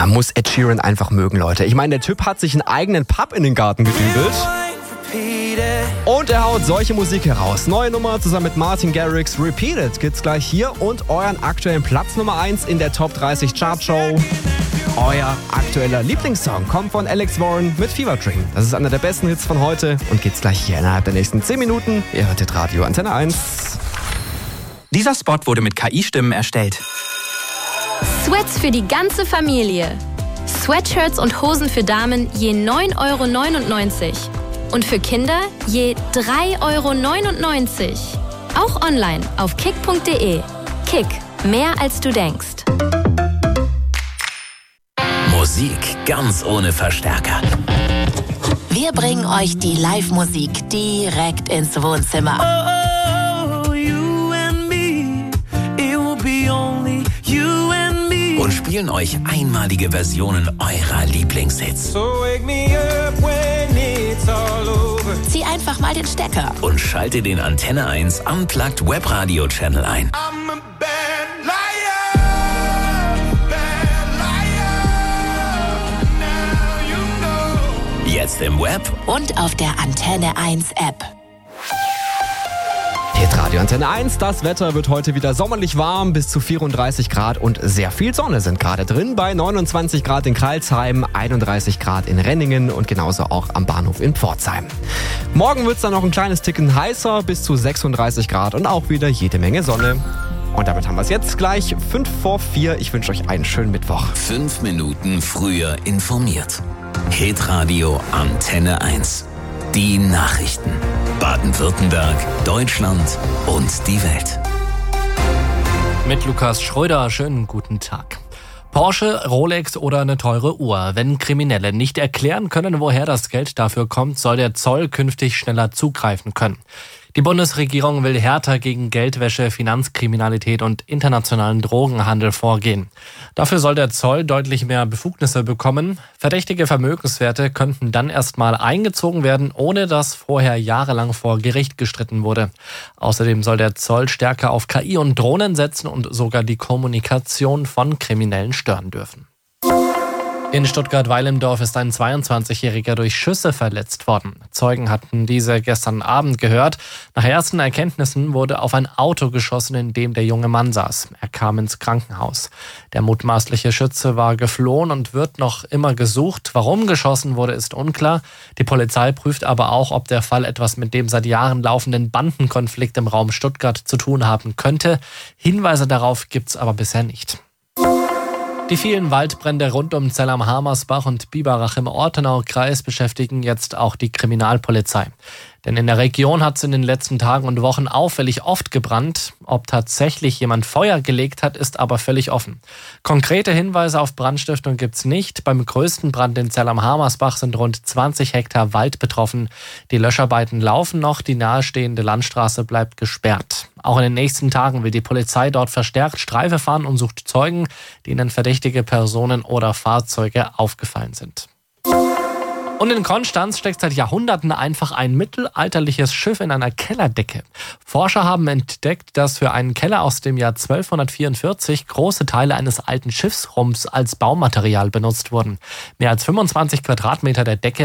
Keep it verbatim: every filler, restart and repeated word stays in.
Man muss Ed Sheeran einfach mögen, Leute. Ich meine, der Typ hat sich einen eigenen Pub in den Garten gedübelt. Und er haut solche Musik heraus. Neue Nummer zusammen mit Martin Garrix, Repeated, gibt's gleich hier und euren aktuellen Platz Nummer eins in der Top dreißig Chartshow. Euer aktueller Lieblingssong kommt von Alex Warren mit Fever Dream. Das ist einer der besten Hits von heute und geht's gleich hier innerhalb der nächsten zehn Minuten. Ihr hört jetzt Radio Antenne eins. Dieser Spot wurde mit K I-Stimmen erstellt. Sweats für die ganze Familie. Sweatshirts und Hosen für Damen je neun Euro neunundneunzig. Und für Kinder je drei Euro neunundneunzig. Auch online auf kick punkt de. Kick, mehr als du denkst. Musik ganz ohne Verstärker. Wir bringen euch die Live-Musik direkt ins Wohnzimmer. Oh, you and me, it will be only you and me. Und spielen euch einmalige Versionen eurer Lieblingshits. So wake me up when it's all over. Zieh einfach mal den Stecker. Und schalte den Antenne eins Unplugged Webradio-Channel ein. I'm a bad liar, bad liar. Now you know. Jetzt im Web Und auf der Antenne eins App. Hier ist Radio Antenne eins. Das Wetter wird heute wieder sommerlich warm, bis zu vierunddreißig Grad und sehr viel Sonne sind gerade drin. Bei neunundzwanzig Grad in Crailsheim, einunddreißig Grad in Renningen und genauso auch am Bahnhof in Pforzheim. Morgen wird es dann noch ein kleines Ticken heißer, bis zu sechsunddreißig Grad und auch wieder jede Menge Sonne. Und damit haben wir es jetzt gleich fünf vor vier. Ich wünsche euch einen schönen Mittwoch. Fünf Minuten früher informiert. Hitradio Antenne eins. Die Nachrichten. Baden-Württemberg, Deutschland und die Welt. Mit Lukas Schröder, schönen guten Tag. Porsche, Rolex oder eine teure Uhr. Wenn Kriminelle nicht erklären können, woher das Geld dafür kommt, soll der Zoll künftig schneller zugreifen können. Die Bundesregierung will härter gegen Geldwäsche, Finanzkriminalität und internationalen Drogenhandel vorgehen. Dafür soll der Zoll deutlich mehr Befugnisse bekommen. Verdächtige Vermögenswerte könnten dann erstmal eingezogen werden, ohne dass vorher jahrelang vor Gericht gestritten wurde. Außerdem soll der Zoll stärker auf K I und Drohnen setzen und sogar die Kommunikation von Kriminellen stören dürfen. In Stuttgart-Weilendorf ist ein zweiundzwanzigjähriger durch Schüsse verletzt worden. Zeugen hatten diese gestern Abend gehört. Nach ersten Erkenntnissen wurde auf ein Auto geschossen, in dem der junge Mann saß. Er kam ins Krankenhaus. Der mutmaßliche Schütze war geflohen und wird noch immer gesucht. Warum geschossen wurde, ist unklar. Die Polizei prüft aber auch, ob der Fall etwas mit dem seit Jahren laufenden Bandenkonflikt im Raum Stuttgart zu tun haben könnte. Hinweise darauf gibt's aber bisher nicht. Die vielen Waldbrände rund um Zell am Hamersbach und Biberach im Ortenaukreis beschäftigen jetzt auch die Kriminalpolizei. Denn in der Region hat es in den letzten Tagen und Wochen auffällig oft gebrannt. Ob tatsächlich jemand Feuer gelegt hat, ist aber völlig offen. Konkrete Hinweise auf Brandstiftung gibt's nicht. Beim größten Brand in Zell am Hamersbach sind rund zwanzig Hektar Wald betroffen. Die Löscharbeiten laufen noch, die nahestehende Landstraße bleibt gesperrt. Auch in den nächsten Tagen will die Polizei dort verstärkt Streife fahren und sucht Zeugen, denen verdächtige Personen oder Fahrzeuge aufgefallen sind. Und in Konstanz steckt seit Jahrhunderten einfach ein mittelalterliches Schiff in einer Kellerdecke. Forscher haben entdeckt, dass für einen Keller aus dem Jahr zwölfhundertvierundvierzig große Teile eines alten Schiffsrumpfs als Baumaterial benutzt wurden. Mehr als fünfundzwanzig Quadratmeter der Decke